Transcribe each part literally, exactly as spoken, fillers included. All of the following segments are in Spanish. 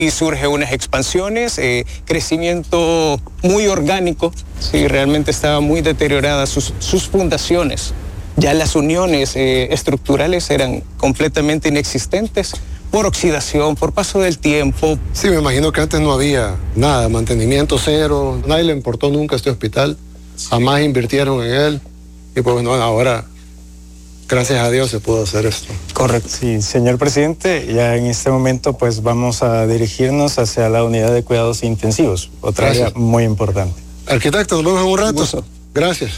y surge unas expansiones, eh, crecimiento muy orgánico. Sí, realmente estaba muy deterioradas sus, sus fundaciones. Ya las uniones eh, estructurales eran completamente inexistentes por oxidación, por paso del tiempo. Sí, me imagino que antes no había nada, mantenimiento cero, nadie le importó nunca este hospital, sí. Jamás invirtieron en él y pues bueno, ahora gracias a Dios se pudo hacer esto. Correcto. Sí, señor presidente, ya en este momento pues vamos a dirigirnos hacia la unidad de cuidados intensivos, otra gracias. Área muy importante. Arquitecto, nos vemos en un rato. Gracias.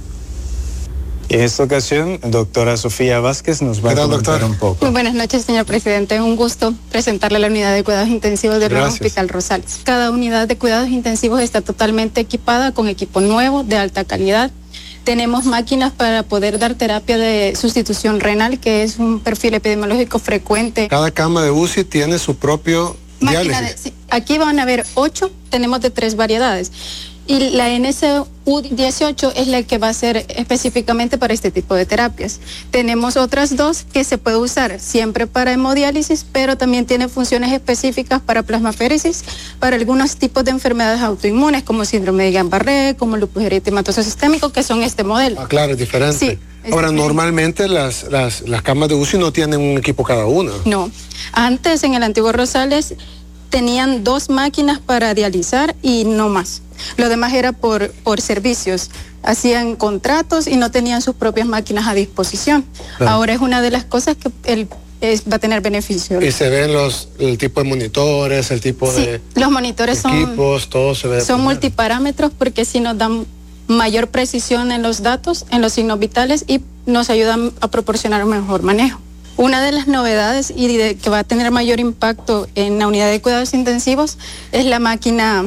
En esta ocasión, doctora Sofía Vázquez nos va a comentar un poco. Muy buenas noches, señor presidente. Un gusto presentarle la unidad de cuidados intensivos del nuevo Hospital Rosales. Cada unidad de cuidados intensivos está totalmente equipada con equipo nuevo, de alta calidad. Tenemos máquinas para poder dar terapia de sustitución renal, que es un perfil epidemiológico frecuente. Cada cama de U C I tiene su propio diálisis. De, sí, aquí van a haber ocho, tenemos de tres variedades. Y la N S U dieciocho es la que va a ser específicamente para este tipo de terapias. Tenemos otras dos que se puede usar siempre para hemodiálisis, pero también tiene funciones específicas para plasmaféresis, para algunos tipos de enfermedades autoinmunes, como síndrome de Guillain-Barré, como lupus eritematoso sistémico, que son este modelo. Ah, claro, es diferente. Sí, es Ahora, diferente. Normalmente las, las, las camas de U C I no tienen un equipo cada una. No. Antes, en el antiguo Rosales, tenían dos máquinas para dializar y no más. Lo demás era por, por servicios. Hacían contratos y no tenían sus propias máquinas a disposición. Claro. Ahora es una de las cosas que el, es, va a tener beneficio. Y se ven los, el tipo de monitores, el tipo sí, de los monitores equipos, son, todo se ve. Son multiparámetros porque sí nos dan mayor precisión en los datos, en los signos vitales y nos ayudan a proporcionar un mejor manejo. Una de las novedades y de, que va a tener mayor impacto en la unidad de cuidados intensivos es la máquina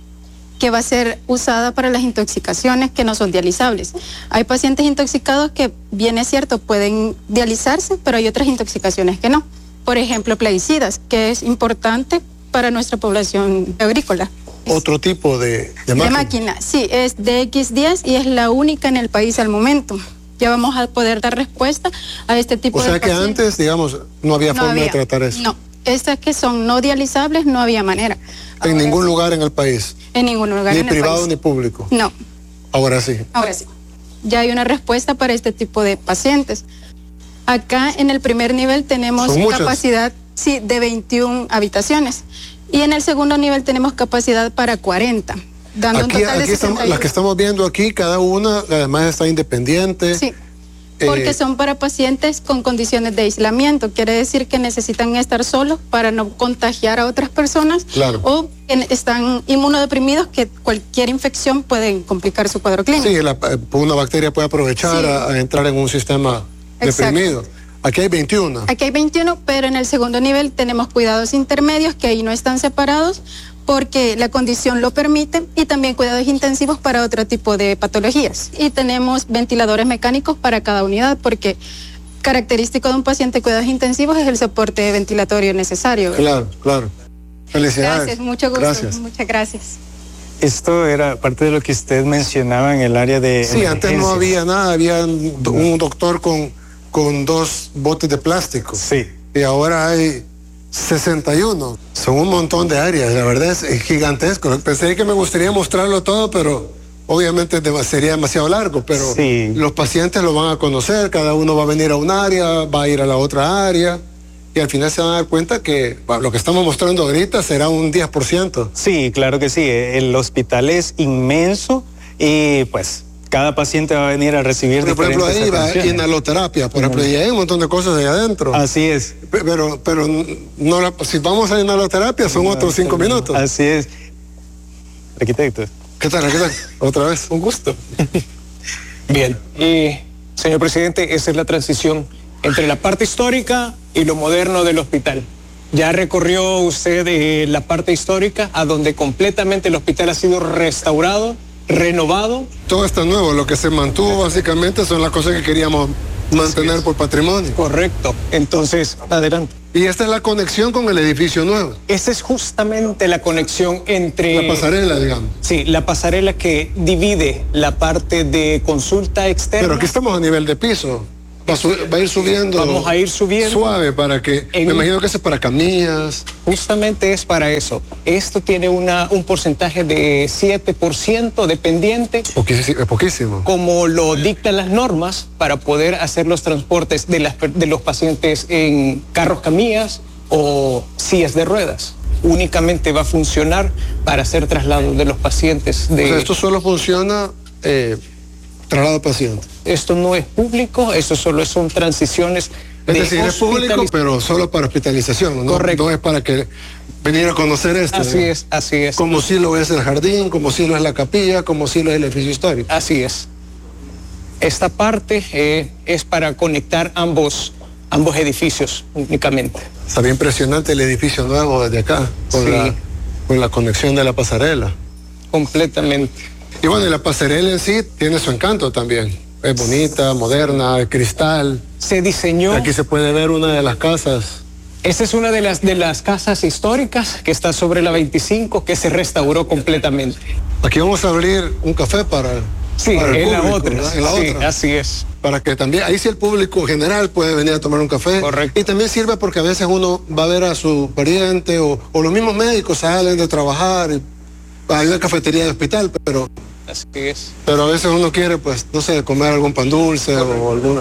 que va a ser usada para las intoxicaciones que no son dializables. Hay pacientes intoxicados que, bien es cierto, pueden dializarse, pero hay otras intoxicaciones que no. Por ejemplo, plaguicidas, que es importante para nuestra población agrícola. Otro tipo de, de máquina. De máquina, sí, es D X diez y es la única en el país al momento. Ya vamos a poder dar respuesta a este tipo de O sea que pacientes. Antes, digamos, no había no forma había, de tratar eso. No, estas que son no dializables no había manera. En Ahora ningún sí. lugar en el país. En ningún lugar ni en el privado país. ni público. No. Ahora sí. Ahora sí. Ya hay una respuesta para este tipo de pacientes. Acá en el primer nivel tenemos capacidad sí, de veintiuna habitaciones. Y en el segundo nivel tenemos capacidad para cuarenta. Dando aquí un total aquí de estamos, las que estamos viendo aquí, cada una además está independiente. Sí. Porque eh, son para pacientes con condiciones de aislamiento, quiere decir que necesitan estar solos para no contagiar a otras personas, claro. O que están inmunodeprimidos, que cualquier infección puede complicar su cuadro clínico. Sí, la, una bacteria puede aprovechar sí. a, a entrar en un sistema Exacto. deprimido. Aquí hay veintiuno. Aquí hay veintiuno, pero en el segundo nivel tenemos cuidados intermedios que ahí no están separados porque la condición lo permite y también cuidados intensivos para otro tipo de patologías. Y tenemos ventiladores mecánicos para cada unidad porque característico de un paciente de cuidados intensivos es el soporte ventilatorio necesario. Claro, claro. Felicidades. Gracias, mucho gusto. Gracias. Muchas gracias. Esto era parte de lo que usted mencionaba en el área de Sí, antes no había nada, había un doctor con, con dos botes de plástico. Sí. Y ahora hay sesenta y uno. Son un montón de áreas, la verdad es, es gigantesco. Pensé que me gustaría mostrarlo todo, pero obviamente sería demasiado largo, pero sí. Los pacientes lo van a conocer, cada uno va a venir a un área, va a ir a la otra área, y al final se van a dar cuenta que bueno, lo que estamos mostrando ahorita será un diez por ciento. Sí, claro que sí, el hospital es inmenso y pues cada paciente va a venir a recibir Por ejemplo, ahí va inhaloterapia, por ejemplo, y hay un montón de cosas ahí adentro. Así es. Pero, pero no la, si vamos a inhaloterapia son no, otros cinco minutos. Así es. Arquitecto. ¿Qué tal, arquitecto? Otra vez. Un gusto. Bien. Y, señor presidente, esa es la transición entre la parte histórica y lo moderno del hospital. Ya recorrió usted eh, la parte histórica, a donde completamente el hospital ha sido restaurado, renovado. Todo está nuevo, lo que se mantuvo básicamente son las cosas que queríamos mantener por patrimonio. Correcto, entonces, adelante. Y esta es la conexión con el edificio nuevo. Esta es justamente la conexión entre... La pasarela, digamos. Sí, la pasarela que divide la parte de consulta externa. Pero aquí estamos a nivel de piso. Va a, subir, va a ir subiendo. Vamos a ir subiendo. Suave para que, en, me imagino que eso es para camillas. Justamente es para eso. Esto tiene una, un porcentaje de siete por ciento dependiente. Poquísimo, es poquísimo. Como lo dictan las normas para poder hacer los transportes de, las, de los pacientes en carros camillas o sillas de ruedas. Únicamente va a funcionar para hacer traslados de los pacientes. De... O sea, esto solo funciona eh, traslado paciente. Esto no es público, eso solo son transiciones. Es de decir, es público, pero solo para hospitalización, ¿no? Correcto. No es para que venir a conocer esto. Así ¿no? es, así es. Como si lo es el jardín, como si lo es la capilla, como si lo es el edificio histórico. Así es. Esta parte eh, es para conectar ambos, ambos edificios únicamente. Está bien impresionante el edificio nuevo desde acá, con, sí. la, con la conexión de la pasarela. Completamente. Y bueno, y la pasarela en sí tiene su encanto también. Es bonita, moderna, de cristal. Se diseñó. Aquí se puede ver una de las casas. Esta es una de las, de las casas históricas que está sobre la veinticinco, que se restauró completamente. Aquí vamos a abrir un café para, sí, para el en público, la otra. ¿verdad? En la sí, otra. Así es. Para que también, ahí sí el público general puede venir a tomar un café. Correcto. Y también sirve porque a veces uno va a ver a su pariente o, o los mismos médicos salen de trabajar. Y hay una cafetería de hospital, pero... Así es. Pero a veces uno quiere, pues, no sé, comer algún pan dulce. Correcto. O alguna...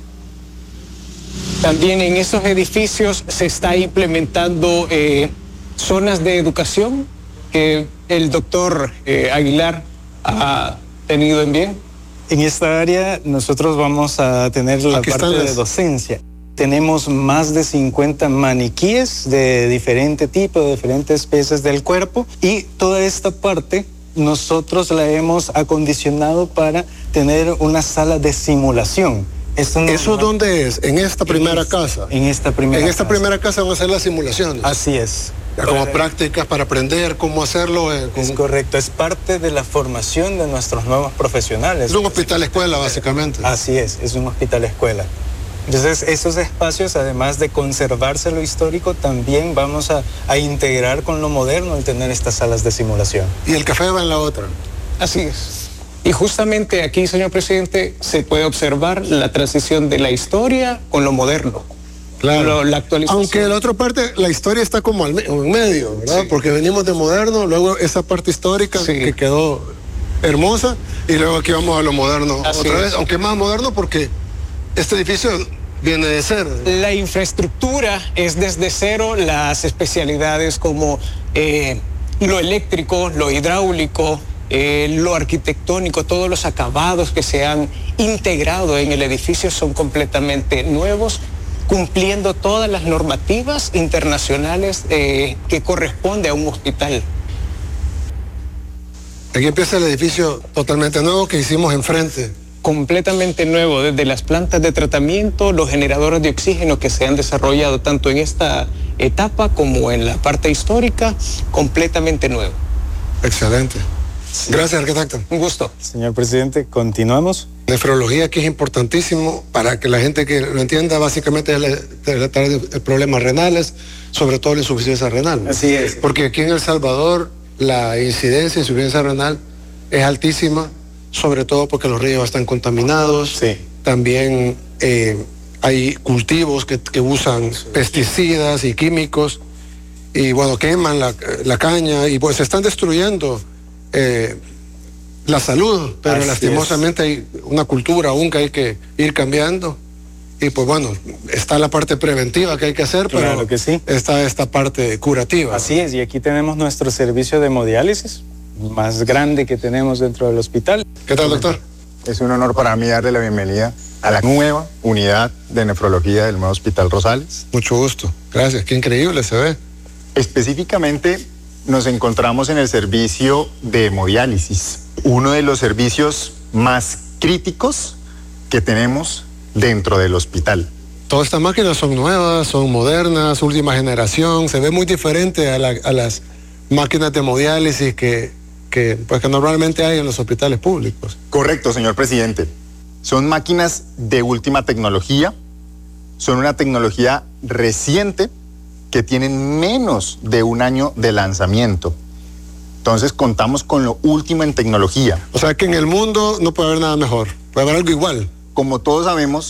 También en estos edificios se está implementando eh, zonas de educación que el doctor eh, Aguilar ha tenido en bien. En esta área nosotros vamos a tener la Aquí parte las... de docencia. Tenemos más de cincuenta maniquíes de diferente tipo, de diferentes especies del cuerpo, y toda esta parte nosotros la hemos acondicionado para tener una sala de simulación. Esto no, ¿Eso no, dónde es? ¿En esta primera en casa? En esta primera En esta casa. primera casa van a hacer las simulaciones. Así es. Ya como para... prácticas para aprender cómo hacerlo. Eh, con... Es correcto, es parte de la formación de nuestros nuevos profesionales. Es un hospital escuela, básicamente. Así es, es un hospital escuela. Entonces, esos espacios, además de conservarse lo histórico, también vamos a, a integrar con lo moderno el tener estas salas de simulación. Y el café va en la otra. Así es. Y justamente aquí, señor presidente, se puede observar la transición de la historia con lo moderno. Claro. Lo, la actualización. Aunque la otra parte, la historia está como al me en medio, ¿verdad? Sí. Porque venimos de moderno, luego esa parte histórica sí. que quedó hermosa, y luego aquí vamos a lo moderno Así otra es. vez, aunque más moderno porque este edificio viene de cero. La infraestructura es desde cero, las especialidades como eh, lo eléctrico, lo hidráulico, Eh, lo arquitectónico, todos los acabados que se han integrado en el edificio son completamente nuevos, cumpliendo todas las normativas internacionales eh, que corresponde a un hospital. Aquí empieza el edificio totalmente nuevo que hicimos enfrente. Completamente nuevo, desde las plantas de tratamiento, los generadores de oxígeno que se han desarrollado tanto en esta etapa como en la parte histórica, completamente nuevo. Excelente. Sí. Gracias, arquitecto. Un gusto. Señor presidente, continuamos. Nefrología, que es importantísimo para que la gente que lo entienda, básicamente es tratar de problemas renales, sobre todo la insuficiencia renal. Así es. Porque aquí en El Salvador la incidencia de insuficiencia renal es altísima, sobre todo porque los ríos están contaminados. Sí. También eh, hay cultivos que, que usan pesticidas y químicos y bueno, queman la, la caña y pues se están destruyendo Eh, la salud, pero Así lastimosamente es. Hay una cultura aún que hay que ir cambiando y pues bueno, está la parte preventiva que hay que hacer, claro pero que sí. está esta parte curativa. Así es, y aquí tenemos nuestro servicio de hemodiálisis más grande que tenemos dentro del hospital. ¿Qué tal, doctor? Es un honor para mí darle la bienvenida a la nueva unidad de nefrología del nuevo Hospital Rosales. Mucho gusto, gracias, qué increíble se ve. Específicamente nos encontramos en el servicio de hemodiálisis, uno de los servicios más críticos que tenemos dentro del hospital. Todas estas máquinas son nuevas, son modernas, última generación, se ve muy diferente a, la, a las máquinas de hemodiálisis que, que, pues, que normalmente hay en los hospitales públicos. Correcto, señor presidente. Son máquinas de última tecnología, son una tecnología reciente que tienen menos de un año de lanzamiento. Entonces contamos con lo último en tecnología. O sea que en el mundo no puede haber nada mejor, puede haber algo igual. Como todos sabemos,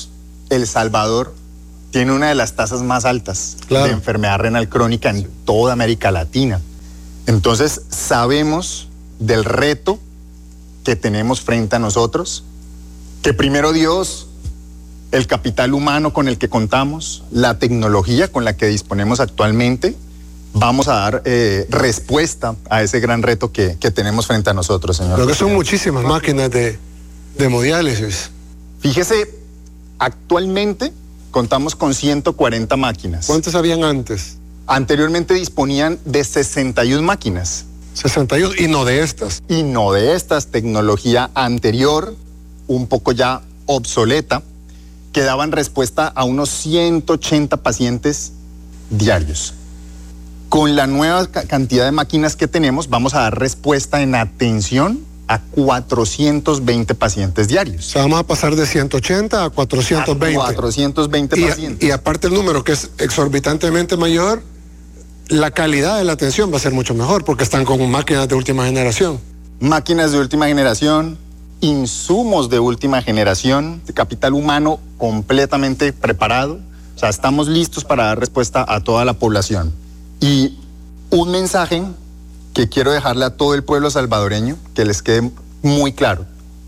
El Salvador tiene una de las tasas más altas Claro. de enfermedad renal crónica en toda América Latina. Entonces, sabemos del reto que tenemos frente a nosotros, que primero Dios, el capital humano con el que contamos, la tecnología con la que disponemos actualmente, vamos a dar eh, respuesta a ese gran reto que, que tenemos frente a nosotros, señor. Creo que son presidente. muchísimas máquinas de, de hemodiálisis. Fíjese, actualmente contamos con ciento cuarenta máquinas. ¿Cuántas habían antes? Anteriormente disponían de sesenta y una máquinas. sesenta y uno, y no de estas. Y no de estas, tecnología anterior, un poco ya obsoleta, que daban respuesta a unos ciento ochenta pacientes diarios. Con la nueva ca- cantidad de máquinas que tenemos, vamos a dar respuesta en atención a cuatrocientos veinte pacientes O diarios. sea, vamos a pasar de ciento ochenta a cuatrocientos veinte. A cuatrocientos veinte Y, pacientes. y aparte el número, que es exorbitantemente mayor, la calidad de la atención va a ser mucho mejor, porque están con máquinas de última generación. Máquinas de última generación, insumos de última generación, de capital humano completamente preparado. O sea, estamos listos para dar respuesta a toda la población. Y un mensaje que quiero dejarle a todo el pueblo salvadoreño, que les quede muy claro.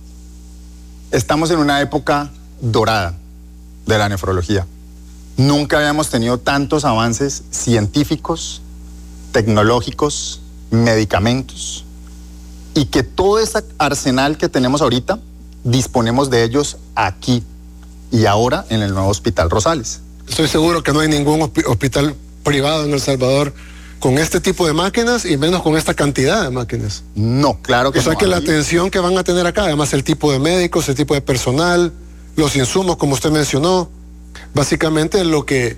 Estamos en una época dorada de la nefrología. Nunca habíamos tenido tantos avances científicos, tecnológicos, medicamentos, y que todo ese arsenal que tenemos ahorita, disponemos de ellos aquí y ahora en el nuevo Hospital Rosales. Estoy seguro que no hay ningún hospi- hospital privado en El Salvador con este tipo de máquinas y menos con esta cantidad de máquinas. No, claro que O sea no. que la Ahí- atención que van a tener acá, además el tipo de médicos, el tipo de personal, los insumos, como usted mencionó, básicamente lo que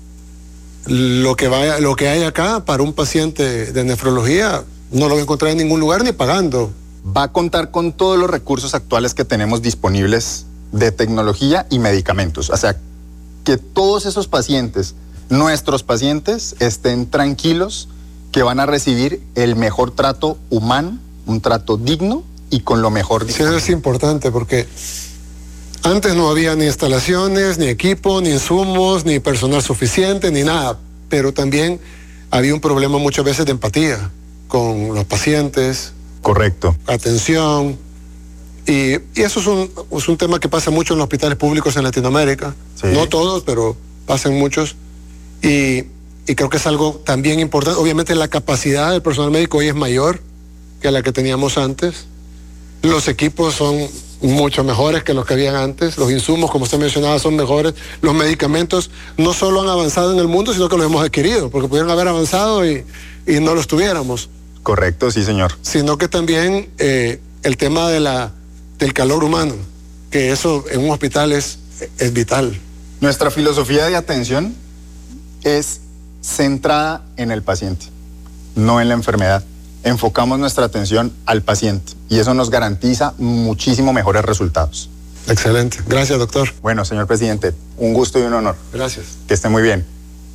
lo que vaya, lo que hay acá para un paciente de nefrología no lo va a encontrar en ningún lugar ni pagando. va a contar con todos los recursos actuales que tenemos disponibles de tecnología y medicamentos. O sea, que todos esos pacientes, nuestros pacientes, estén tranquilos que van a recibir el mejor trato humano, un trato digno y con lo mejor Sí, eso disponible. es importante porque antes no había ni instalaciones, ni equipo, ni insumos, ni personal suficiente, ni nada. Pero también había un problema muchas veces de empatía con los pacientes, Correcto. atención. Y, y eso es un, es un tema que pasa mucho en los hospitales públicos en Latinoamérica. Sí. No todos, pero pasan muchos. Y, y creo que es algo también importante. Obviamente la capacidad del personal médico hoy es mayor que la que teníamos antes. Los equipos son mucho mejores que los que habían antes. Los insumos, como usted mencionaba, son mejores. Los medicamentos no solo han avanzado en el mundo, sino que los hemos adquirido, porque pudieron haber avanzado y, y no los tuviéramos. Correcto, sí, señor. Sino que también eh, el tema de la, del calor humano, que eso en un hospital es, es vital. Nuestra filosofía de atención es centrada en el paciente, no en la enfermedad. Enfocamos nuestra atención al paciente y eso nos garantiza muchísimo mejores resultados. Excelente. Gracias, doctor. Bueno, señor presidente, un gusto y un honor. Gracias. Que esté muy bien.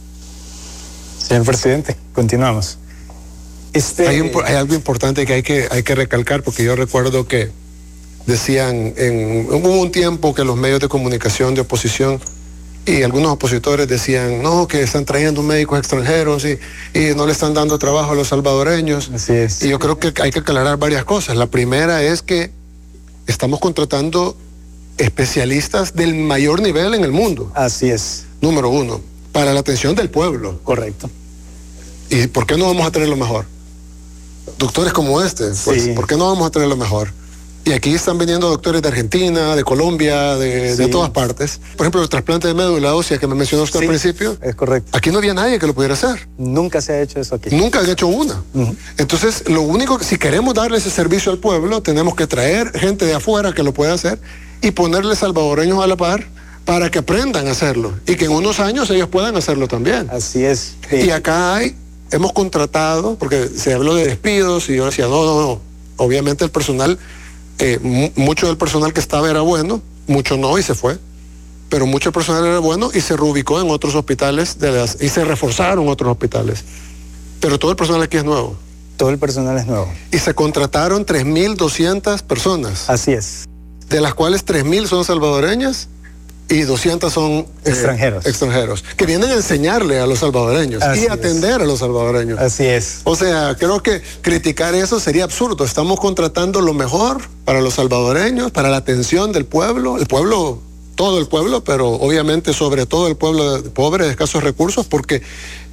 Señor presidente, continuamos. Este, Hay, un- hay algo importante que hay, que hay que recalcar, porque yo recuerdo que decían, en, hubo un tiempo que los medios de comunicación de oposición y algunos opositores decían, no, que están trayendo médicos extranjeros y, y no le están dando trabajo a los salvadoreños. Así es. Y yo creo que hay que aclarar varias cosas. La primera es que estamos contratando especialistas del mayor nivel en el mundo, Así es, número uno, para la atención del pueblo. correcto. ¿Y por qué no vamos a tener lo mejor? Doctores como este, pues, Sí. ¿por qué no vamos a tener lo mejor? Y aquí están viniendo doctores de Argentina, de Colombia, de, de Sí. todas partes. Por ejemplo, el trasplante de médula ósea que me mencionó usted Sí, al principio, es correcto. aquí no había nadie que lo pudiera hacer. Nunca se ha hecho eso aquí. Nunca han hecho una. Ujú. Entonces, lo único que, si queremos darle ese servicio al pueblo, tenemos que traer gente de afuera que lo pueda hacer y ponerle salvadoreños a la par para que aprendan a hacerlo y que en unos años ellos puedan hacerlo también. Así es. Y acá hay, hemos contratado, porque se habló de despidos y yo decía, no, no, no. Obviamente el personal, eh, mu- mucho del personal que estaba era bueno, mucho no y se fue, pero mucho personal era bueno y se reubicó en otros hospitales de las, y se reforzaron otros hospitales. Pero todo el personal aquí es nuevo. Todo el personal es nuevo. Y se contrataron tres mil doscientas personas, Así es. de las cuales tres mil son salvadoreñas y doscientos son eh, extranjeros. extranjeros, que vienen a enseñarle a los salvadoreños Así y atender es. a los salvadoreños. Así es. O sea, creo que criticar eso sería absurdo. Estamos contratando lo mejor para los salvadoreños, para la atención del pueblo, el pueblo, todo el pueblo, pero obviamente sobre todo el pueblo pobre de escasos recursos, porque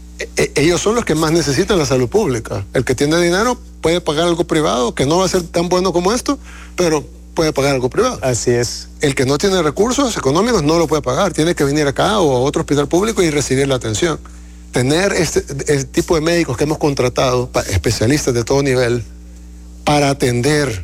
ellos son los que más necesitan la salud pública. El que tiene dinero puede pagar algo privado, que no va a ser tan bueno como esto, pero puede pagar algo privado. Así es. El que no tiene recursos económicos no lo puede pagar, tiene que venir acá o a otro hospital público y recibir la atención. Tener este, este tipo de médicos que hemos contratado, especialistas de todo nivel, para atender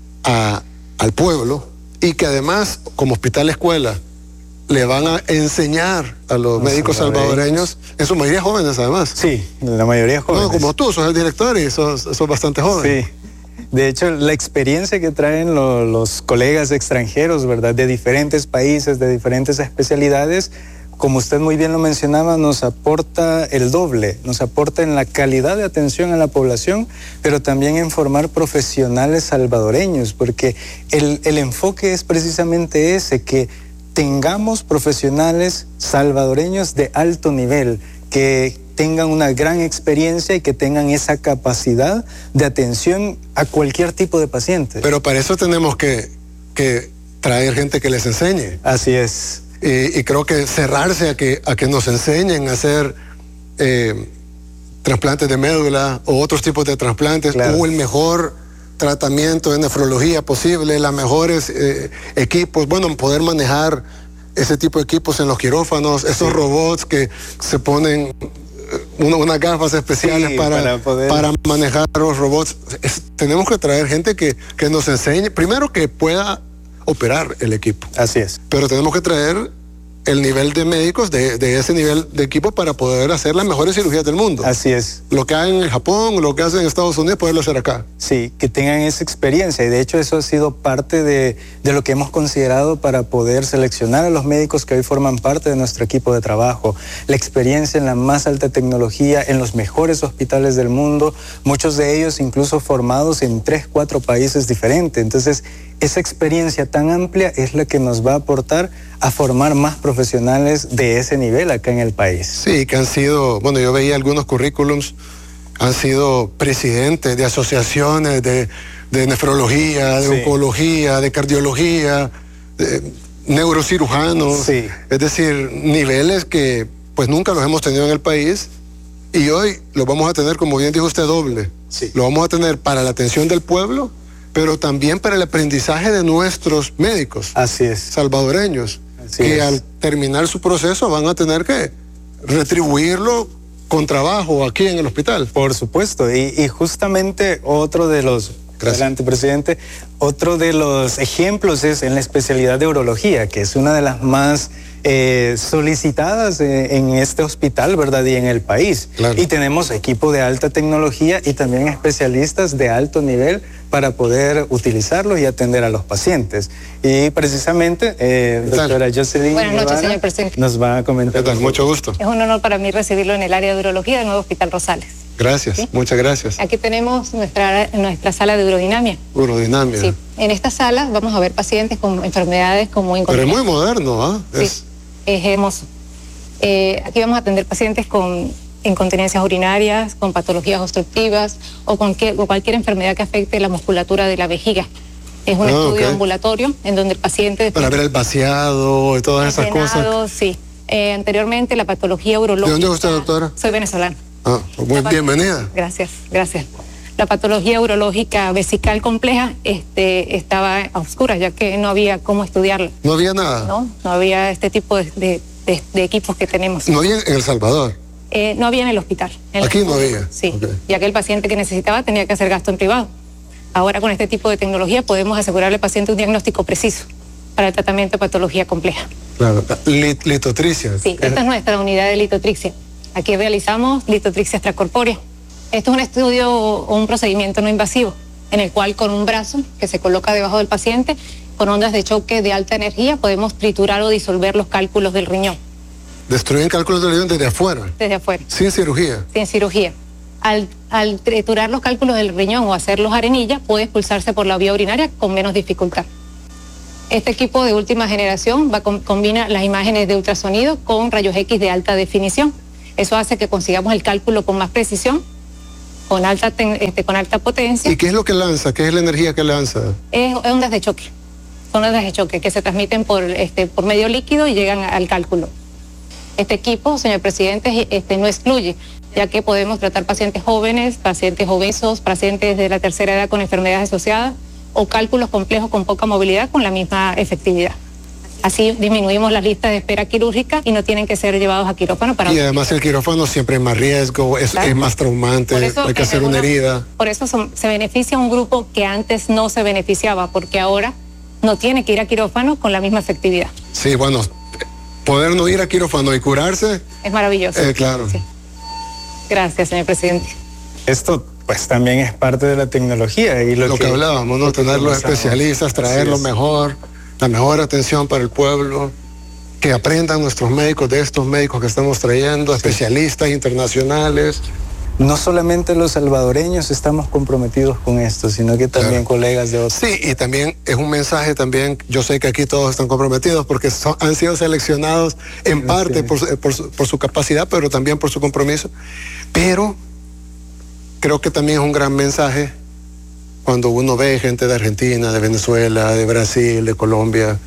a, al pueblo, y que además, como hospital escuela, le van a enseñar a los, los médicos salvadoreños, salvadoreños, en su mayoría jóvenes además. Sí, la mayoría jóvenes. No, como tú, sos el director y sos, sos bastante joven. Sí. De hecho, la experiencia que traen lo, los colegas extranjeros, ¿verdad? De diferentes países, de diferentes especialidades, como usted muy bien lo mencionaba, nos aporta el doble, nos aporta en la calidad de atención a la población, pero también en formar profesionales salvadoreños, porque el, el enfoque es precisamente ese, que tengamos profesionales salvadoreños de alto nivel, que tengan una gran experiencia y que tengan esa capacidad de atención a cualquier tipo de paciente. Pero para eso tenemos que, que traer gente que les enseñe. Así es. Y, y creo que cerrarse a que, a que nos enseñen a hacer eh, trasplantes de médula o otros tipos de trasplantes, claro, o el mejor tratamiento de nefrología posible, los mejores eh, equipos, bueno, poder manejar ese tipo de equipos en los quirófanos, esos sí. robots que se ponen una, unas gafas especiales sí, para, para, poder... para manejar los robots. Es, tenemos que traer gente que, que nos enseñe, primero que pueda operar el equipo. Así es. Pero tenemos que traer el nivel de médicos de, de ese nivel de equipo para poder hacer las mejores cirugías del mundo. Así es. Lo que hacen en Japón, lo que hacen en Estados Unidos, poderlo hacer acá. Sí, que tengan esa experiencia, y de hecho eso ha sido parte de, de lo que hemos considerado para poder seleccionar a los médicos que hoy forman parte de nuestro equipo de trabajo. La experiencia en la más alta tecnología, en los mejores hospitales del mundo, muchos de ellos incluso formados en tres, cuatro países diferentes. Entonces, esa experiencia tan amplia es la que nos va a aportar a formar más profesionales de ese nivel acá en el país. Sí, que han sido, bueno, yo veía algunos currículums, han sido presidentes de asociaciones de, de nefrología, de sí. oncología, de cardiología, de neurocirujanos, sí. es decir, niveles que pues nunca los hemos tenido en el país, y hoy los vamos a tener, como bien dijo usted, doble. Sí. Lo vamos a tener para la atención del pueblo, pero también para el aprendizaje de nuestros médicos. Así es. Salvadoreños. Así que es. Al terminar su proceso van a tener que retribuirlo con trabajo aquí en el hospital. Por supuesto, y, y justamente otro de los... Gracias. Adelante, presidente. Otro de los ejemplos es en la especialidad de urología, que es una de las más eh, solicitadas eh, en este hospital, ¿verdad? Y en el país. Claro. Y tenemos equipo de alta tecnología y también especialistas de alto nivel para poder utilizarlos y atender a los pacientes. Y precisamente, eh, doctora Jocelyn Buenas noches, Guevara, señor presidente. nos va a comentar. ¿Qué tal? Mucho gusto. Es un honor para mí recibirlo en el área de urología del nuevo Hospital Rosales. Gracias, ¿Sí? Muchas gracias. Aquí tenemos nuestra, nuestra sala de urodinamia. Urodinamia. Sí, en esta sala vamos a ver pacientes con enfermedades como incontinencia. Pero es muy moderno, ¿ah? Sí, Es... es hermoso. Eh, aquí vamos a atender pacientes con incontinencias urinarias, con patologías obstructivas o con que, o cualquier enfermedad que afecte la musculatura de la vejiga. Es un ah, estudio okay. ambulatorio en donde el paciente... Para ver el vaciado y todas esas cosas. Sí. Eh, anteriormente la patología urológica... ¿De dónde es usted, doctora? Soy venezolana. Ah, muy La bienvenida. Gracias, gracias. La patología urológica vesical compleja este, estaba a oscuras, ya que no había cómo estudiarla. No había nada. No, no había este tipo de, de, de, de equipos que tenemos. No había en El Salvador. Eh, no había en el hospital. En Aquí el no había. Sí, okay. Ya que el paciente que necesitaba tenía que hacer gasto en privado. Ahora con este tipo de tecnología podemos asegurarle al paciente un diagnóstico preciso para el tratamiento de patología compleja. Claro, Lit litotripsia. Sí, esta es nuestra unidad de litotripsia. Aquí realizamos litotripsia extracorpórea. Esto es un estudio o un procedimiento no invasivo, en el cual con un brazo que se coloca debajo del paciente, con ondas de choque de alta energía, podemos triturar o disolver los cálculos del riñón. Destruyen cálculos del riñón desde afuera. Desde afuera. Sin cirugía. Sin cirugía. Al, al triturar los cálculos del riñón o hacerlos arenilla, puede expulsarse por la vía urinaria con menos dificultad. Este equipo de última generación va, combina las imágenes de ultrasonido con rayos X de alta definición. Eso hace que consigamos el cálculo con más precisión, con alta, este, con alta potencia. ¿Y qué es lo que lanza? ¿Qué es la energía que lanza? Es ondas de choque. Son ondas de choque que se transmiten por, este, por medio líquido y llegan al cálculo. Este equipo, señor presidente, este, no excluye, ya que podemos tratar pacientes jóvenes, pacientes obesos, pacientes de la tercera edad con enfermedades asociadas o cálculos complejos con poca movilidad con la misma efectividad. Así disminuimos las listas de espera quirúrgica y no tienen que ser llevados a quirófano para... Y además el quirófano siempre es más riesgo, es, es más traumante, hay que hacer una herida. Por eso son, se beneficia un grupo que antes no se beneficiaba, porque ahora no tiene que ir a quirófano con la misma efectividad. Sí, bueno, poder no ir a quirófano y curarse... Es maravilloso. Eh, claro. Sí. Gracias, señor presidente. Esto pues también es parte de la tecnología. Y lo, lo que, que hablábamos, ¿no? Tener los especialistas, traer lo mejor, la mejor atención para el pueblo, que aprendan nuestros médicos de estos médicos que estamos trayendo, sí. especialistas internacionales. No solamente los salvadoreños estamos comprometidos con esto, sino que también claro. colegas de otros. Sí, y también es un mensaje también, yo sé que aquí todos están comprometidos porque son, han sido seleccionados en sí, parte sí. Por, por, su, por su capacidad, pero también por su compromiso. Pero creo que también es un gran mensaje cuando uno ve gente de Argentina, de Venezuela, de Brasil, de Colombia,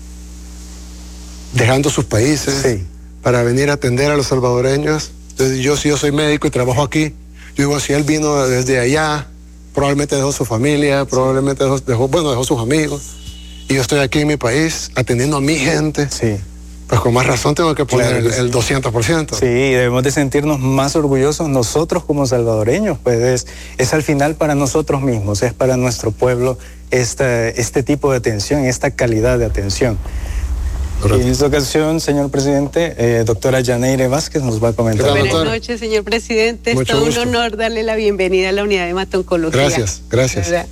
dejando sus países sí. para venir a atender a los salvadoreños. Entonces yo, si yo soy médico y trabajo aquí, yo digo, si él vino desde allá, probablemente dejó su familia, probablemente dejó, dejó, bueno, dejó sus amigos, y yo estoy aquí en mi país atendiendo a mi gente. Sí. Pues con más razón tengo que poner claro, el, el doscientos por ciento. Sí, debemos de sentirnos más orgullosos nosotros como salvadoreños, pues es, es al final para nosotros mismos, es para nuestro pueblo esta, este tipo de atención, esta calidad de atención. Y en esta ocasión, señor presidente, eh, doctora Yaneire Vázquez nos va a comentar. Buenas noches, señor presidente. Mucho es todo gusto. un honor darle la bienvenida a la unidad de hematoncología. Gracias, gracias. ¿Verdad?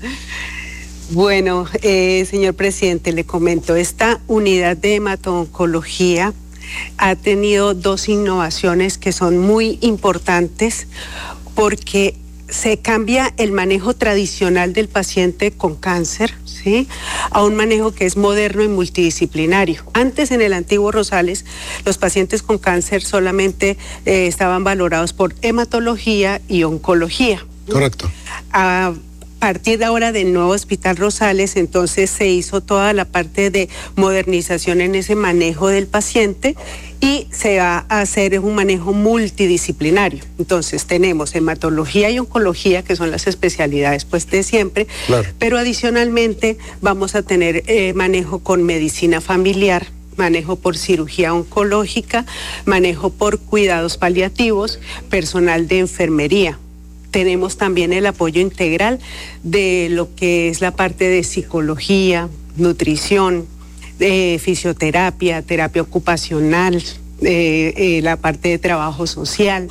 Bueno, eh, señor presidente, le comento, esta unidad de hematoncología ha tenido dos innovaciones que son muy importantes porque se cambia el manejo tradicional del paciente con cáncer, ¿sí?, a un manejo que es moderno y multidisciplinario. Antes, en el antiguo Rosales, los pacientes con cáncer solamente eh, estaban valorados por hematología y oncología. Correcto. A partir de ahora del nuevo Hospital Rosales, entonces se hizo toda la parte de modernización en ese manejo del paciente y se va a hacer un manejo multidisciplinario. Entonces tenemos hematología y oncología, que son las especialidades pues de siempre, claro. pero adicionalmente vamos a tener eh, manejo con medicina familiar, manejo por cirugía oncológica, manejo por cuidados paliativos, personal de enfermería. Tenemos también el apoyo integral de lo que es la parte de psicología, nutrición, eh, fisioterapia, terapia ocupacional, eh, eh, la parte de trabajo social.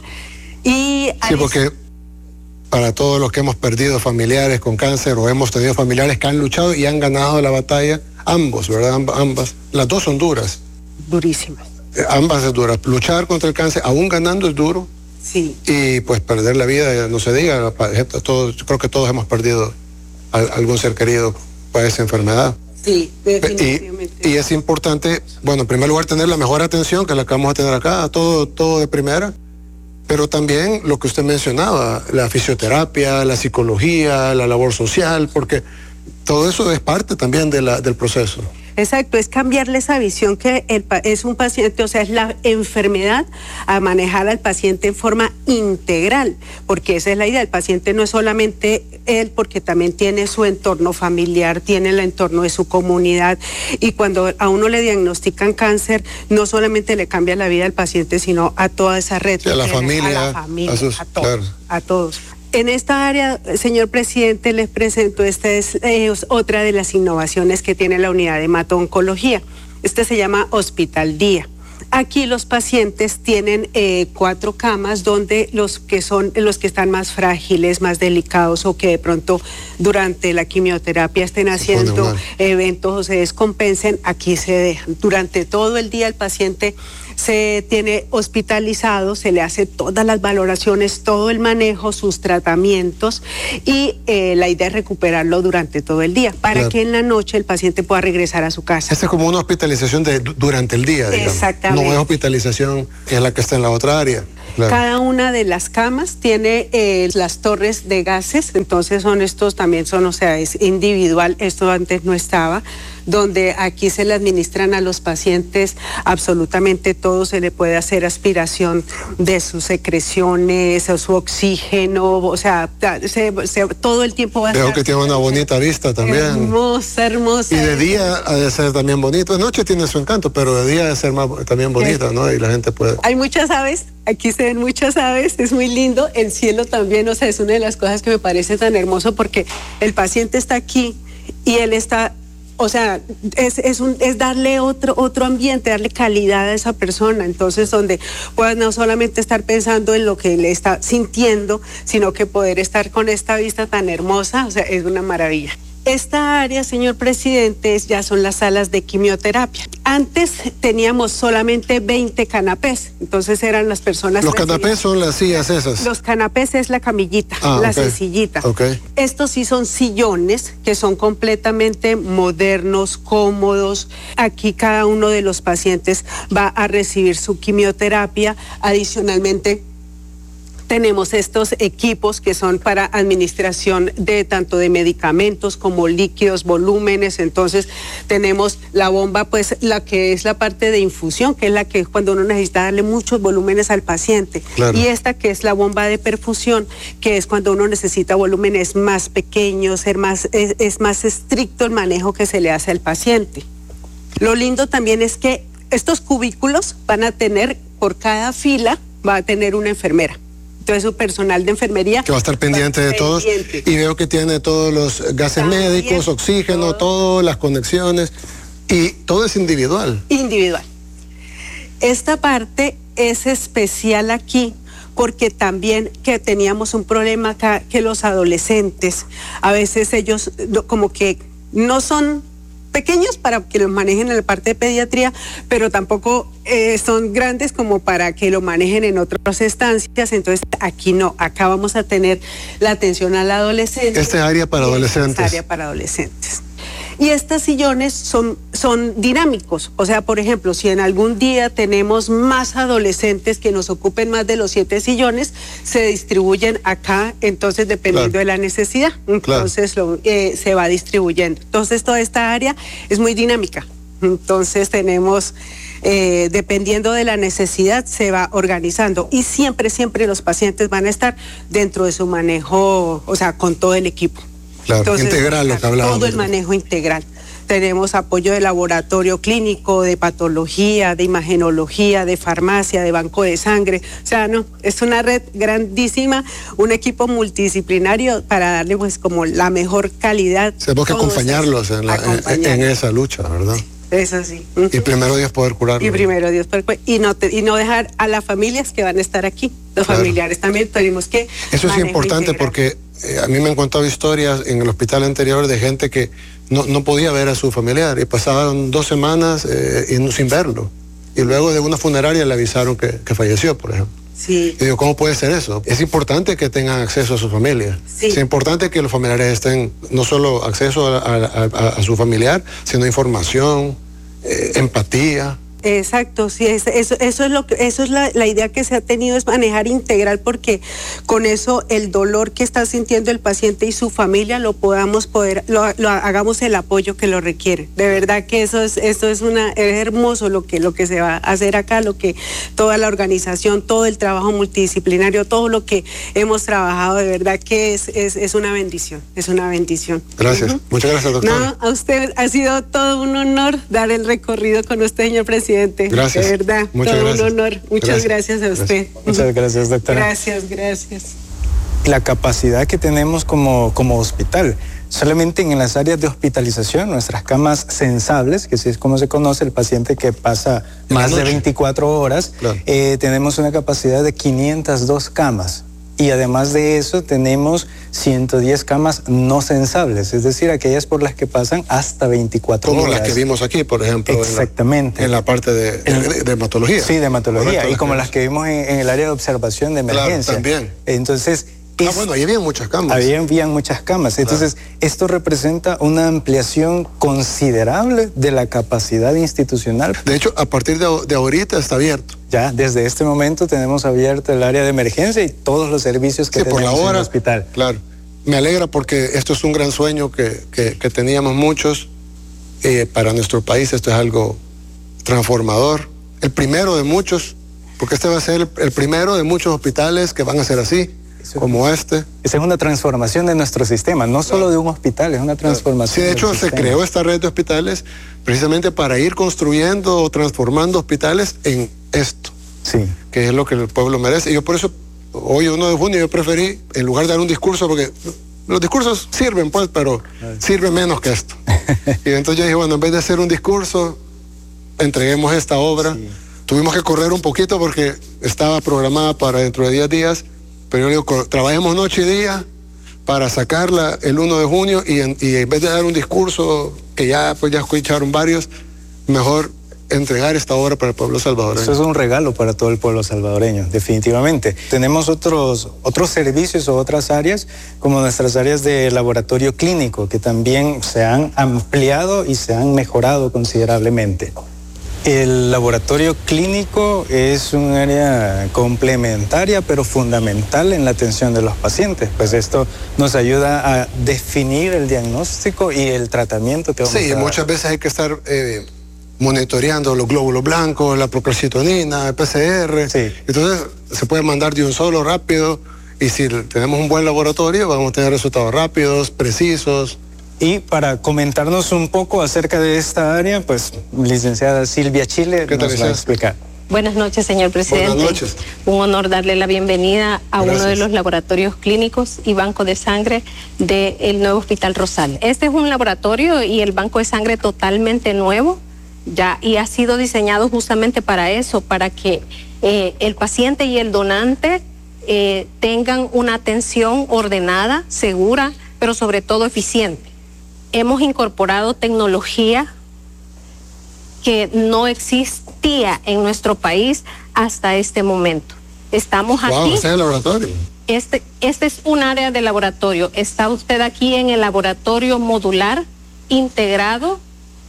Y sí, porque para todos los que hemos perdido familiares con cáncer o hemos tenido familiares que han luchado y han ganado la batalla, ambos, ¿verdad? Amb ambas. Las dos son duras. Durísimas. Eh, ambas es duras. Luchar contra el cáncer, aún ganando, es duro. Sí. Y pues perder la vida, no se diga, todos, yo creo que todos hemos perdido a, a algún ser querido para esa enfermedad. Sí, definitivamente. Y, y es importante, bueno, en primer lugar tener la mejor atención, que la que vamos a tener acá, todo, todo de primera, pero también lo que usted mencionaba, la fisioterapia, la psicología, la labor social, porque todo eso es parte también de la, del proceso. Exacto, es cambiarle esa visión que el, es un paciente, o sea, es la enfermedad, a manejar al paciente en forma integral, porque esa es la idea. El paciente no es solamente él, porque también tiene su entorno familiar, tiene el entorno de su comunidad, y cuando a uno le diagnostican cáncer, no solamente le cambia la vida al paciente, sino a toda esa red. Sí, a la familia, a la familia, a, sus, a todos, claro. a todos. En esta área, señor presidente, les presento, esta es eh, otra de las innovaciones que tiene la unidad de hemato-oncología. Este se llama Hospital Día. Aquí los pacientes tienen eh, cuatro camas donde los que son los que están más frágiles, más delicados o que de pronto durante la quimioterapia estén haciendo eventos o se descompensen, aquí se dejan. Durante todo el día el paciente se tiene hospitalizado, se le hace todas las valoraciones, todo el manejo, sus tratamientos y eh, la idea es recuperarlo durante todo el día para claro. que en la noche el paciente pueda regresar a su casa. Esta es como una hospitalización de, durante el día, digamos. Exactamente. No es hospitalización que es la que está en la otra área. Claro. Cada una de las camas tiene eh, las torres de gases, entonces son estos también son, o sea, es individual, esto antes no estaba, donde aquí se le administran a los pacientes absolutamente todo, se le puede hacer aspiración de sus secreciones, su oxígeno, o sea, se, se, todo el tiempo va a Veo estar... que tiene una bonita vista también. Hermosa, hermosa. Y de día ha de ser también bonito, de noche tiene su encanto, pero de día ha de ser más, también bonita, ¿no? Y la gente puede... Hay muchas aves, aquí se ven muchas aves, es muy lindo, el cielo también, o sea, es una de las cosas que me parece tan hermoso porque el paciente está aquí y él está... O sea, es, es, un, es darle otro, otro ambiente, darle calidad a esa persona. Entonces, donde puedas no solamente estar pensando en lo que le está sintiendo, sino que poder estar con esta vista tan hermosa, o sea, es una maravilla. Esta área, señor presidente, ya son las salas de quimioterapia. Antes teníamos solamente veinte canapés, entonces eran las personas... Los canapés son las sillas esas. Los canapés es la camillita, ah, la okay. sencillita. Okay. Estos sí son sillones que son completamente modernos, cómodos. Aquí cada uno de los pacientes va a recibir su quimioterapia. Adicionalmente, tenemos estos equipos que son para administración de tanto de medicamentos como líquidos, volúmenes. Entonces tenemos la bomba, pues la que es la parte de infusión, que es la que cuando uno necesita darle muchos volúmenes al paciente. Claro. Y esta que es la bomba de perfusión, que es cuando uno necesita volúmenes más pequeños, ser más, es, es más estricto el manejo que se le hace al paciente. Lo lindo también es que estos cubículos van a tener, por cada fila, va a tener una enfermera. Entonces su personal de enfermería que va a estar pendiente de todos y veo que tiene todos los gases también, médicos, oxígeno, todo, las conexiones y todo es individual. Individual. Esta parte es especial aquí porque también que teníamos un problema acá que los adolescentes, a veces ellos como que no son pequeños para que los manejen en la parte de pediatría, pero tampoco eh, son grandes como para que lo manejen en otras estancias. Entonces aquí no, acá vamos a tener la atención al adolescente. Esta área para adolescentes. Esta área para adolescentes. Y estos sillones son, son dinámicos, o sea, por ejemplo, si en algún día tenemos más adolescentes que nos ocupen más de los siete sillones, se distribuyen acá, entonces dependiendo claro. de la necesidad, entonces claro. lo, eh, se va distribuyendo. Entonces toda esta área es muy dinámica, entonces tenemos... Eh, dependiendo de la necesidad se va organizando y siempre, siempre los pacientes van a estar dentro de su manejo, o sea, con todo el equipo. Claro, entonces, integral lo que hablábamos. Todo el manejo integral. Tenemos apoyo de laboratorio clínico, de patología, de imagenología, de farmacia, de banco de sangre. O sea, no, es una red grandísima, un equipo multidisciplinario para darle pues como la mejor calidad. Tenemos que acompañarlos en, la, acompañarlos en, en esa lucha, ¿verdad? Eso sí. Y primero Dios poder curarlo. Y primero Dios poder curarlo. Y no, te, y no dejar a las familias que van a estar aquí. Los claro. familiares también tenemos que... Eso es importante integral. Porque eh, a mí me han contado historias en el hospital anterior de gente que no, no podía ver a su familiar y pasaban dos semanas eh, y, sin verlo. Y luego de una funeraria le avisaron que, que falleció, por ejemplo. Sí. Y digo, ¿cómo puede ser eso? Es importante que tengan acceso a su familia. Sí. Es importante que los familiares estén, no solo acceso a, a, a, a su familiar, sino información, eh, empatía. Exacto, sí, es, eso, eso es lo que, eso es la, la idea que se ha tenido, es manejar integral, porque con eso el dolor que está sintiendo el paciente y su familia lo podamos poder, lo, lo hagamos el apoyo que lo requiere. De verdad que eso es, eso es una, es hermoso lo que, lo que se va a hacer acá, lo que toda la organización, todo el trabajo multidisciplinario, todo lo que hemos trabajado, de verdad que es, es, es una bendición, es una bendición. Gracias, uh-huh. Muchas gracias, doctor. No, a usted ha sido todo un honor dar el recorrido con usted, señor presidente. Gracias. De verdad, muchas todo gracias. un honor. Muchas gracias, gracias a usted. Gracias. Muchas gracias, doctora. Gracias, gracias. La capacidad que tenemos como, como hospital, solamente en las áreas de hospitalización, nuestras camas sensables, que así es como se conoce el paciente que pasa más de veinticuatro horas, claro. eh, tenemos una capacidad de quinientas dos camas. Y además de eso tenemos ciento diez camas no censables, es decir, aquellas por las que pasan hasta veinticuatro como horas. Como las que vimos aquí, por ejemplo. Exactamente. En la, en la parte de, de, de hematología. Sí, de hematología. Correcto, y como las que vimos en, en el área de observación de emergencia. Claro, también. Entonces... Ah, es, bueno, ahí había muchas camas. Ahí habían muchas camas. Entonces, claro, esto representa una ampliación considerable de la capacidad institucional. De hecho, a partir de, de ahorita está abierto. Ya, desde este momento tenemos abierto el área de emergencia y todos los servicios que sí, tenemos por la hora, en el hospital. Claro. Me alegra porque esto es un gran sueño que, que, que teníamos muchos. Eh, para nuestro país esto es algo transformador. El primero de muchos, porque este va a ser el, el primero de muchos hospitales que van a ser así. Como este. Esa es una transformación de nuestro sistema, no solo claro, de un hospital, es una transformación. Sí, de hecho se sistema. creó esta red de hospitales precisamente para ir construyendo o transformando hospitales en esto. Sí. Que es lo que el pueblo merece. Y yo por eso, hoy uno de junio, yo preferí, en lugar de dar un discurso, porque los discursos sirven, pues, pero sirve menos que esto. Y entonces yo dije, bueno, en vez de hacer un discurso, entreguemos esta obra. Sí. Tuvimos que correr un poquito porque estaba programada para dentro de diez días. Pero yo digo, trabajemos noche y día para sacarla el uno de junio y en, y en vez de dar un discurso que ya pues ya escucharon varios, mejor entregar esta obra para el pueblo salvadoreño. Eso es un regalo para todo el pueblo salvadoreño, definitivamente. Tenemos otros, otros servicios o otras áreas, como nuestras áreas de laboratorio clínico, que también se han ampliado y se han mejorado considerablemente. El laboratorio clínico es un área complementaria pero fundamental en la atención de los pacientes, pues esto nos ayuda a definir el diagnóstico y el tratamiento que vamos sí, a dar. Sí, muchas veces hay que estar eh, monitoreando los glóbulos blancos, la procalcitonina, el P C R, sí. Entonces se puede mandar de un solo rápido y si tenemos un buen laboratorio vamos a tener resultados rápidos, precisos. Y para comentarnos un poco acerca de esta área, pues, licenciada Silvia Chile nos va a explicar. Buenas noches, señor presidente. Buenas noches. Un honor darle la bienvenida a Gracias. uno de los laboratorios clínicos y banco de sangre del nuevo Hospital Rosal. Este es un laboratorio y el banco de sangre totalmente nuevo, ya, y ha sido diseñado justamente para eso, para que eh, el paciente y el donante eh, tengan una atención ordenada, segura, pero sobre todo eficiente. Hemos incorporado tecnología que no existía en nuestro país hasta este momento. Estamos wow, aquí. ¿Este es el laboratorio? Este, este es un área de laboratorio. Está usted aquí en el laboratorio modular, integrado,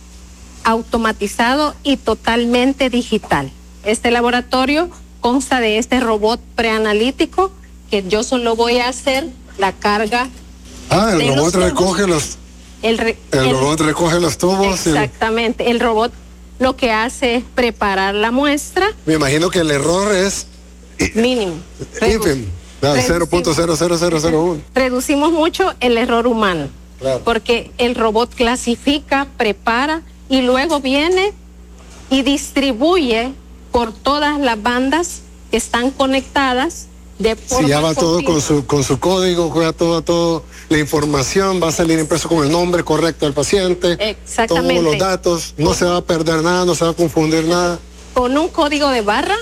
automatizado y totalmente digital. Este laboratorio consta de este robot preanalítico que yo solo voy a hacer la carga. Ah, el robot recoge los... El, re, el, el robot recoge los tubos. Exactamente. El... el robot lo que hace es preparar la muestra. Me imagino que el error es mínimo. ínfimo. cero punto cero cero cero cero uno. Reducimos mucho el error humano. Claro. Porque el robot clasifica, prepara y luego viene y distribuye por todas las bandas que están conectadas. De forma si ya va todo con su, con su código, juega todo, todo, la información va a salir impreso con el nombre correcto del paciente, exactamente, todos los datos, no se va a perder nada, no se va a confundir nada. Con un código de barra,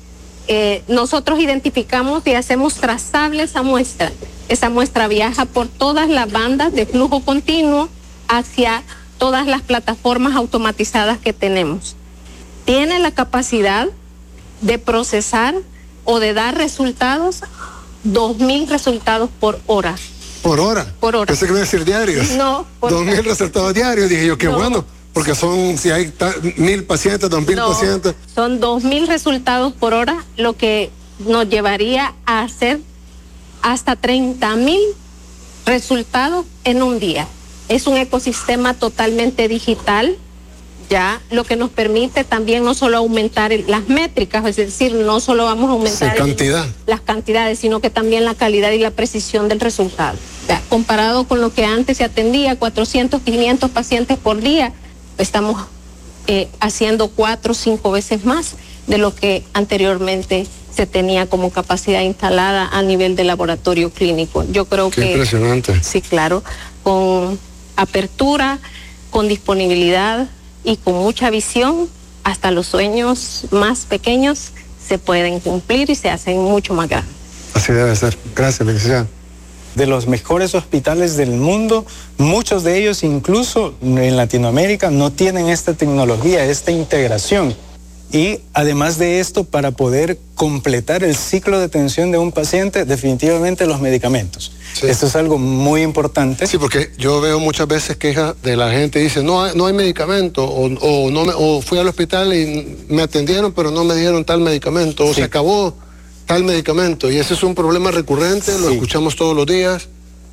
eh, nosotros identificamos y hacemos trazable esa muestra. Esa muestra viaja por todas las bandas de flujo continuo hacia todas las plataformas automatizadas que tenemos. Tiene la capacidad de procesar o de dar resultados, dos mil resultados por hora. ¿Por hora? Por hora. Pensé que iba a decir diarios. No, por Dos mil resultados diarios, dije yo, qué no. bueno, porque son, si hay ta, mil pacientes, dos mil no, pacientes. Son dos mil resultados por hora, lo que nos llevaría a hacer hasta treinta mil resultados en un día. Es un ecosistema totalmente digital, ya, lo que nos permite también no solo aumentar el, las métricas, es decir, no solo vamos a aumentar sí, cantidad. el, las cantidades, sino que también la calidad y la precisión del resultado. Ya, comparado con lo que antes se atendía, cuatrocientos, quinientos pacientes por día, estamos eh, haciendo cuatro o cinco veces más de lo que anteriormente se tenía como capacidad instalada a nivel de laboratorio clínico. Yo creo Qué que... impresionante. Sí, claro, con apertura, con disponibilidad y con mucha visión, hasta los sueños más pequeños se pueden cumplir y se hacen mucho más grandes. Así debe ser. Gracias, licenciado. De los mejores hospitales del mundo, muchos de ellos incluso en Latinoamérica no tienen esta tecnología, esta integración. Y además de esto, para poder completar el ciclo de atención de un paciente, definitivamente los medicamentos. Sí. Esto es algo muy importante. Sí, porque yo veo muchas veces quejas de la gente, dice, no hay, no hay medicamento, o, o, no me, o fui al hospital y me atendieron, pero no me dieron tal medicamento, o sí. se acabó tal medicamento, y ese es un problema recurrente, sí. lo escuchamos todos los días,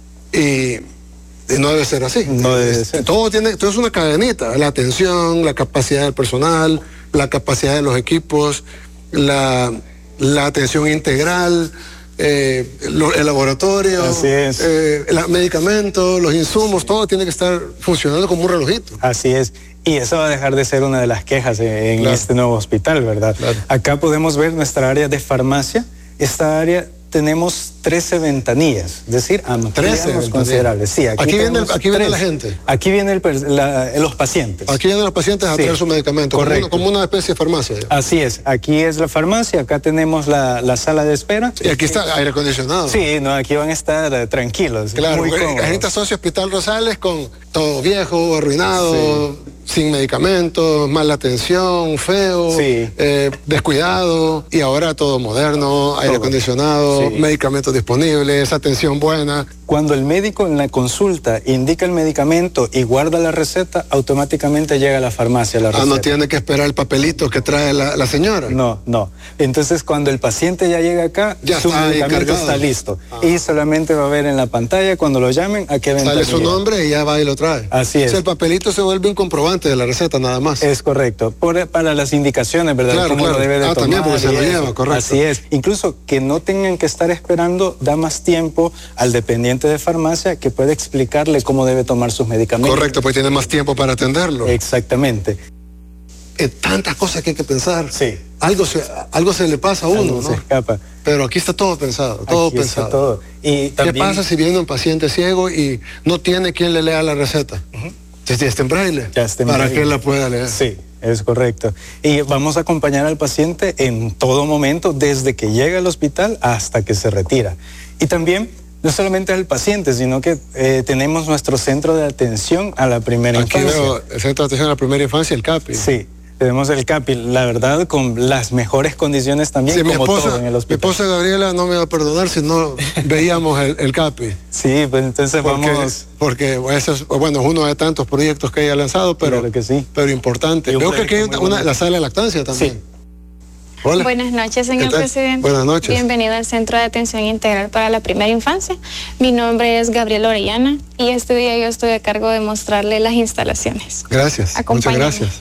y, y no debe ser así. No debe ser. Todo tiene, todo es una cadenita, la atención, la capacidad del personal, la capacidad de los equipos, la, la atención integral, eh, lo, el laboratorio, Así es. eh, los medicamentos, los insumos, todo tiene que estar funcionando como un relojito. Así es. Y eso va a dejar de ser una de las quejas en Claro. este nuevo hospital, ¿verdad? Claro. Acá podemos ver nuestra área de farmacia. Esta área tenemos trece ventanillas, es decir, ampliamos considerables. Sí, aquí aquí viene, el, aquí viene tres. la gente. Aquí vienen la, los pacientes. Aquí vienen los pacientes a Sí. traer sus medicamentos, Correcto. como una, como una especie de farmacia. Así es, aquí es la farmacia, acá tenemos la, la sala de espera. Y aquí está aire acondicionado. Sí, no, aquí van a estar eh, tranquilos. Claro, muy la cómodos. gente asocia Hospital Rosales con todo viejo, arruinado, sí. sin medicamentos, mala atención, feo, Sí. eh, descuidado, y ahora todo moderno, aire Todo. acondicionado, Sí. medicamentos disponibles, atención buena. Cuando el médico en la consulta indica el medicamento y guarda la receta, automáticamente llega a la farmacia la Ah, receta. no tiene que esperar el papelito que trae la, la señora. No, no. Entonces, cuando el paciente ya llega acá, Ya su está ahí medicamento cargado. está listo. Ah. Y solamente va a ver en la pantalla, cuando lo llamen, a qué ventanilla. Sale su nombre y ya va y lo trae. Así es. O sea, el papelito se vuelve un comprobante de la receta nada más. Es correcto. Por, para las indicaciones, ¿verdad? Claro, Cómo claro. lo debe de Ah, tomar. también porque se y lo eso. lleva, correcto. Así es. Incluso que no tengan que estar esperando, da más tiempo al dependiente de farmacia que puede explicarle cómo debe tomar sus medicamentos. Correcto, pues tiene más tiempo para atenderlo. Exactamente. Eh, tantas cosas que hay que pensar. Sí. Algo se, algo se le pasa a uno, Algo ¿no? se escapa. Pero aquí está todo pensado, todo Aquí está pensado. todo. Y también, ¿Qué pasa si viene un paciente ciego y no tiene quien le lea la receta? Uh-huh. Ya está en braille. Ya está en para braille. que él la pueda leer. Sí, es correcto. Y vamos a acompañar al paciente en todo momento, desde que llega al hospital hasta que se retira. Y también, no solamente al paciente, sino que eh, tenemos nuestro centro de atención a la primera Aquí infancia. veo el centro de atención a la primera infancia, el CAPI. Sí, tenemos el CAPI, la verdad, con las mejores condiciones también, Sí, mi como esposa, todo en el mi hospital. esposa Gabriela no me va a perdonar si no veíamos el, el CAPI. Sí, pues entonces Porque, vamos... porque eso es, bueno, es uno de tantos proyectos que ella ha lanzado, pero, Claro que sí. pero importante. Y un Veo que aquí hay proyecto muy una, bonito. la sala de lactancia también. Sí. Hola. Buenas noches, señor ¿Qué tal? presidente. Buenas noches. Bienvenido al Centro de Atención Integral para la Primera Infancia. Mi nombre es Gabriela Orellana y este día yo estoy a cargo de mostrarle las instalaciones. Gracias, muchas Acompáñame. gracias.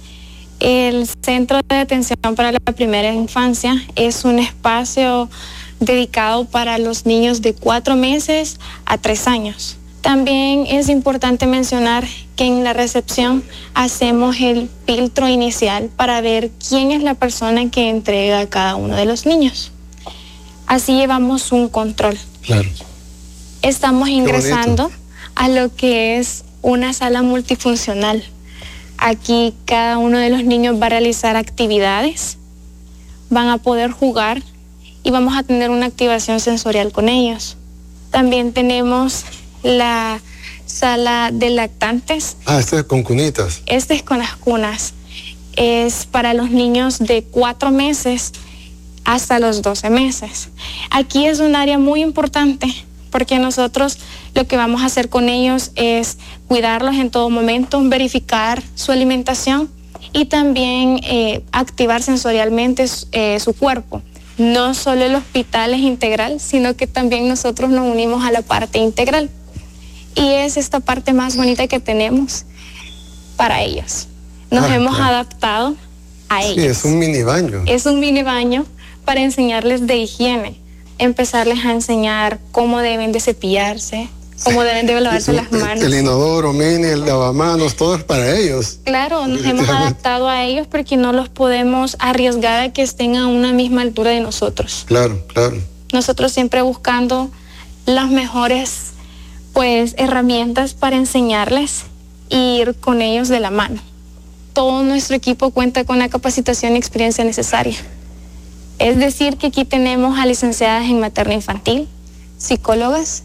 El Centro de Atención para la Primera Infancia es un espacio dedicado para los niños de cuatro meses a tres años. También es importante mencionar que en la recepción hacemos el filtro inicial para ver quién es la persona que entrega a cada uno de los niños. Así llevamos un control. Claro. Estamos ingresando bonito. a lo que es una sala multifuncional. Aquí cada uno de los niños va a realizar actividades, van a poder jugar y vamos a tener una activación sensorial con ellos. También tenemos la sala de lactantes. Ah, este es con cunitas. Este es con las cunas. Es para los niños de cuatro meses hasta los doce meses. Aquí es un área muy importante porque nosotros lo que vamos a hacer con ellos es cuidarlos en todo momento, verificar su alimentación y también eh, activar sensorialmente eh, su cuerpo. No solo el hospital es integral, sino que también nosotros nos unimos a la parte integral. Y es esta parte más bonita que tenemos para ellos. Nos Ah, hemos claro. adaptado a ellos. Sí, es un mini baño. Es un mini baño para enseñarles de higiene, empezarles a enseñar cómo deben de cepillarse, cómo deben de lavarse las manos. El inodoro, mini, el lavamanos, todo es para ellos. Claro, nos hemos Definitivamente. adaptado a ellos porque no los podemos arriesgar a que estén a una misma altura de nosotros. Claro, claro. Nosotros siempre buscando las mejores pues herramientas para enseñarles e ir con ellos de la mano. Todo nuestro equipo cuenta con la capacitación y experiencia necesaria. Es decir, que aquí tenemos a licenciadas en materno infantil, psicólogas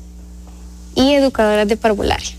y educadoras de parvularia.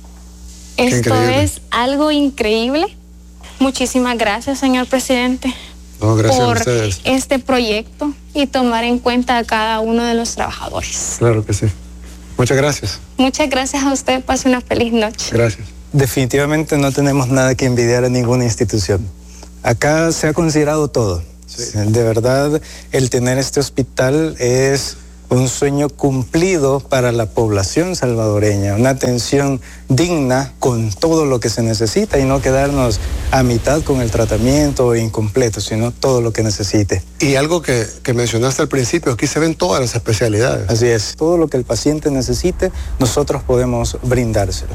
Esto increíble. es algo increíble. Muchísimas gracias, señor presidente, No, gracias a por ustedes. este proyecto y tomar en cuenta a cada uno de los trabajadores. Claro que sí. Muchas gracias. Muchas gracias a usted. Pase una feliz noche. Gracias. Definitivamente no tenemos nada que envidiar a ninguna institución. Acá se ha considerado todo. De verdad, el tener este hospital es un sueño cumplido para la población salvadoreña, una atención digna con todo lo que se necesita y no quedarnos a mitad con el tratamiento o incompleto, sino todo lo que necesite. Y algo que, que mencionaste al principio, aquí se ven todas las especialidades. Así es, todo lo que el paciente necesite, nosotros podemos brindárselo.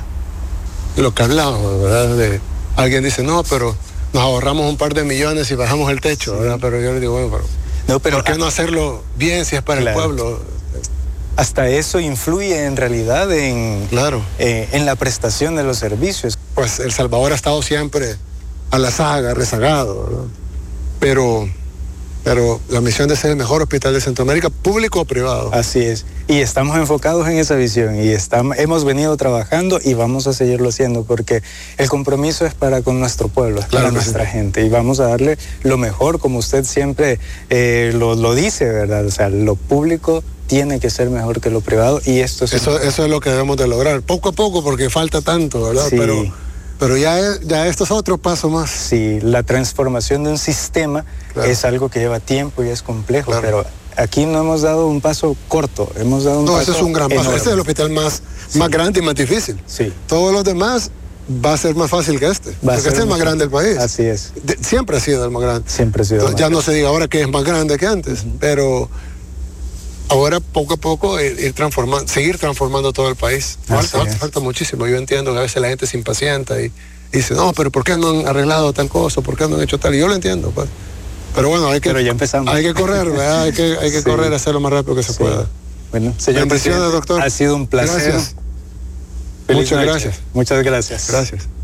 Lo que hablábamos, ¿verdad? De, alguien dice, no, pero nos ahorramos un par de millones y bajamos el techo, ¿verdad? Pero yo le digo, bueno, pero, No, pero ¿por qué no hacerlo bien si es para Claro. el pueblo? Hasta eso influye en realidad en, Claro. eh, en la prestación de los servicios. Pues El Salvador ha estado siempre a la saga, rezagado, ¿verdad? Pero, pero la misión de ser el mejor hospital de Centroamérica, público o privado. Así es. Y estamos enfocados en esa visión y estamos, hemos venido trabajando y vamos a seguirlo haciendo porque el compromiso es para con nuestro pueblo, es Claro para que nuestra sí. gente y vamos a darle lo mejor, como usted siempre eh, lo, lo dice, ¿verdad? O sea, lo público tiene que ser mejor que lo privado y esto es... Eso, eso es lo que debemos de lograr, poco a poco, porque falta tanto, ¿verdad? Sí. Pero, pero ya, es- ya esto es otro paso más. Sí, la transformación de un sistema Claro. es algo que lleva tiempo y es complejo, Claro. pero aquí no hemos dado un paso corto, hemos dado un No, paso ese es un gran paso. enorme. Este es el hospital más, más grande y más difícil. Sí. Todos los demás va a ser más fácil que este. Va a Porque ser este es el más mucho- grande del país. Así es, De- siempre ha sido el más grande. siempre ha sido. Entonces, más ya no se diga ahora que es más grande que antes, pero ahora poco a poco ir, ir transformando, seguir transformando todo el país. Así Falta, falta, es. falta muchísimo. Yo entiendo que a veces la gente se impacienta y, y dice, no, pero ¿por qué no han arreglado tal cosa? ¿Por qué no han hecho tal? Y yo lo entiendo, pues. Pero bueno, hay que, Pero ya empezamos. hay que correr, ¿verdad? Hay que, hay que Sí. correr, hacer lo más rápido que se Sí. pueda. Bueno, señor Bendiciones, presidente, doctor. ha sido un placer. Gracias. Feliz Muchas noche. gracias. Muchas gracias. Gracias.